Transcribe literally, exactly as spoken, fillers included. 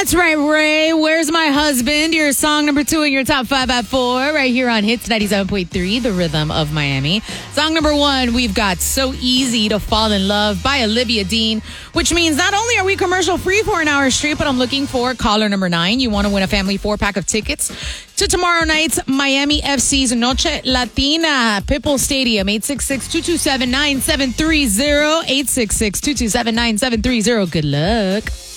That's right, Ray. Where's My Husband? Your song number two in your top five at four, right here on Hits ninety-seven point three, the rhythm of Miami. Song number one, we've got So Easy to Fall in Love by Olivia Dean, which means not only are we commercial free for an hour straight, but I'm looking for caller number nine. You want to win a family four-pack of tickets to tomorrow night's Miami F C's Noche Latina, Pitbull Stadium, eight six six, two two seven, nine seven three zero, eight six six, two two seven, nine seven three zero. Good luck.